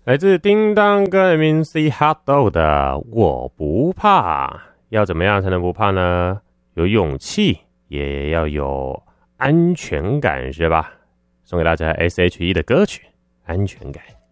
来自叮当跟 MC Hotdog 的我不怕。要怎么样才能不怕呢？有勇气，也要有安全感，是吧？送给大家 SHE 的歌曲《安全感》。